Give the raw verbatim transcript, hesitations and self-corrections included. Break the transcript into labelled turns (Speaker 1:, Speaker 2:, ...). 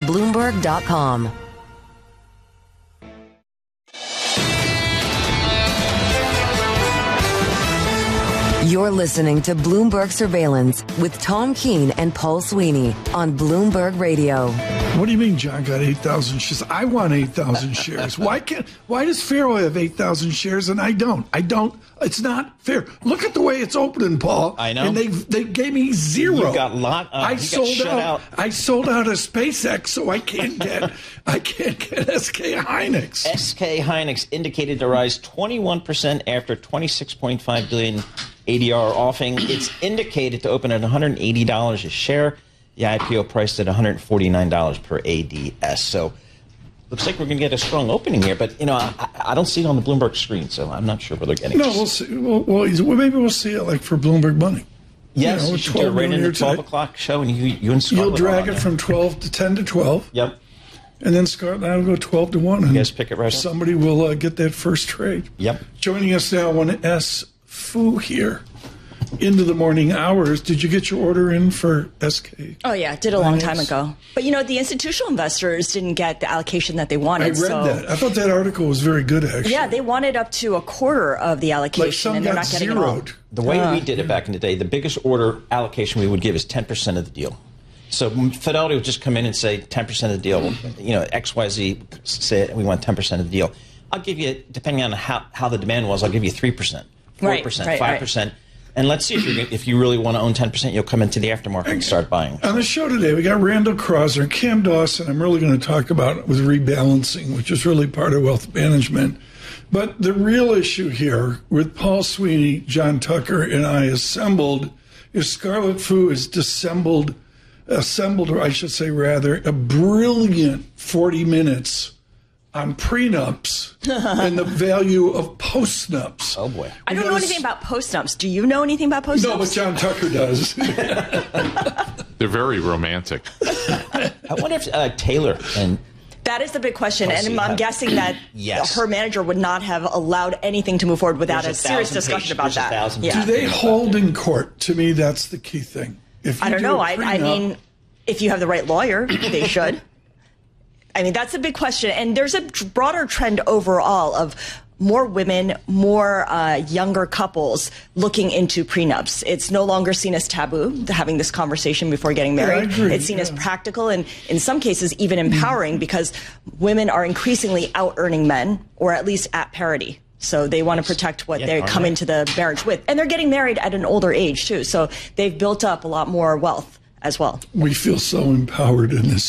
Speaker 1: Bloomberg dot com. You're listening to Bloomberg Surveillance with Tom Keene and Paul Sweeney on Bloomberg Radio.
Speaker 2: What do you mean John got eight thousand shares? I want eight thousand shares. Why can't? Why does Fairway have eight thousand shares and I don't? I don't. It's not fair. Look at the way it's opening, Paul.
Speaker 3: I know.
Speaker 2: And they they gave me zero.
Speaker 3: You got lot. Uh,
Speaker 2: I
Speaker 3: you
Speaker 2: sold
Speaker 3: got shut
Speaker 2: out,
Speaker 3: out.
Speaker 2: I sold out of SpaceX, so I can't get. I can't get S K Hynix.
Speaker 3: S K Hynix indicated to rise twenty-one percent after twenty-six point five billion dollars A D R offing. It's indicated to open at one hundred eighty dollars a share. The I P O priced at one hundred forty-nine dollars per A D S. So looks like we're going to get a strong opening here. But, you know, I, I don't see it on the Bloomberg screen, so I'm not sure where they're getting it.
Speaker 2: No, we'll see. Well, well, maybe we'll see it like for Bloomberg Money.
Speaker 3: Yes,
Speaker 2: you know,
Speaker 3: you should do it right in the twelve o'clock show, and you, you and Scarlett
Speaker 2: You'll drag
Speaker 3: it
Speaker 2: from twelve to ten to twelve.
Speaker 3: Yep.
Speaker 2: And then Scarlett and I will go twelve to one.
Speaker 3: You guys pick it right up.
Speaker 2: Somebody will uh, get that first trade.
Speaker 3: Yep.
Speaker 2: Joining us now, one S. Fu here. Into the morning hours. Did you get your order in for S K?
Speaker 4: Oh, yeah. Did a long time ago. But, you know, the institutional investors didn't get the allocation that they wanted.
Speaker 2: I read
Speaker 4: so.
Speaker 2: that. I thought that article was very good, actually.
Speaker 4: Yeah, they wanted up to a quarter of the allocation,
Speaker 2: like some
Speaker 4: and they're
Speaker 2: got
Speaker 4: not getting
Speaker 2: zeroed.
Speaker 4: it all.
Speaker 3: The way
Speaker 4: uh,
Speaker 3: we did it back in the day, the biggest order allocation we would give is ten percent of the deal. So Fidelity would just come in and say ten percent of the deal. You know, X Y Z say we want ten percent of the deal. I'll give you, depending on how, how the demand was, I'll give you three percent, four percent,
Speaker 4: right, right,
Speaker 3: five percent. Right. And let's see if you if you really want to own ten percent, you'll come into the aftermarket and start buying.
Speaker 2: On the show today, we got Randall Crosser and Cam Dawson. I'm really going to talk about with rebalancing, which is really part of wealth management. But the real issue here with Paul Sweeney, John Tucker, and I assembled is Scarlett Fu has dissembled, assembled, or I should say rather, a brilliant forty minutes on prenups and the value of postnups.
Speaker 3: Oh, boy.
Speaker 4: I don't know anything about postnups. Do you know anything about postnups?
Speaker 2: No, but John Tucker does.
Speaker 5: They're very romantic.
Speaker 3: I wonder if uh, Taylor and...
Speaker 4: That is the big question,
Speaker 3: Kelsey
Speaker 4: and I'm
Speaker 3: have,
Speaker 4: guessing that
Speaker 3: yes.
Speaker 4: her manager would not have allowed anything to move forward without
Speaker 3: There's
Speaker 4: a,
Speaker 3: a
Speaker 4: serious
Speaker 3: thousand
Speaker 4: discussion
Speaker 3: page,
Speaker 4: about
Speaker 3: there's
Speaker 4: that.
Speaker 3: a
Speaker 4: Yeah.
Speaker 2: Do they hold in court? To me, that's the key thing. If you
Speaker 4: I don't
Speaker 2: do
Speaker 4: know.
Speaker 2: a
Speaker 4: I, I
Speaker 2: prenup-
Speaker 4: mean, if you have the right lawyer, they should. I mean, that's a big question. And there's a broader trend overall of more women, more uh, younger couples looking into prenups. It's no longer seen as taboo, having this conversation before getting married.
Speaker 2: Yeah, I agree,
Speaker 4: it's seen
Speaker 2: yeah.
Speaker 4: as practical and, in some cases, even empowering because women are increasingly out-earning men, or at least at parity. So they want to protect what
Speaker 3: Yeah,
Speaker 4: they come
Speaker 3: right.
Speaker 4: into the marriage with. And they're getting married at an older age, too. So they've built up a lot more wealth as well.
Speaker 2: We feel so empowered in this